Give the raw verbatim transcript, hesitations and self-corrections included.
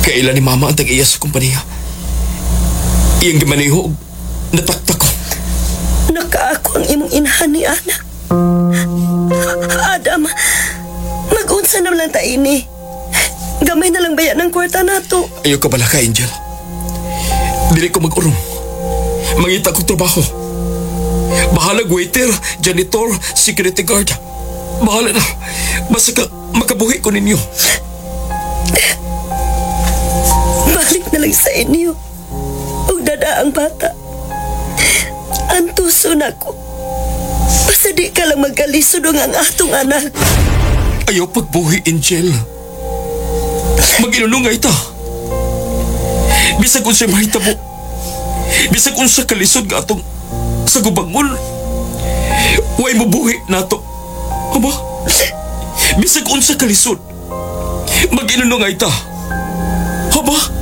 Kaila ni mama ang tag-iya sa kumpanya. Iyang gimaneho, nataktak ko. Nakaako ang imong inahan ni anak. Adam, mag-unsa na lang ta ini. Gamay na lang bayan ng kwarta nato. Ayaw ka bala ka, Angel. Dili ko mag-urong. Mangita ko trabaho. Bahala waiter, janitor, security guard. Bahala na. Basta ka makabuhi ko ninyo. Balik na lang sa inyo. Huwag dada ang bata. Antuso na ko. Basta di ka lang magkalisod ang atong anak. Ayaw pagbuhi, Angel. Mag-inunungay ta. Bisag unsay mahitabo. Bisag unsa kalisod nga atong sa gubangon. Way mo buhi nato. Aba? Bisag unsa kalisod. Mag-inunungay ta. Aba?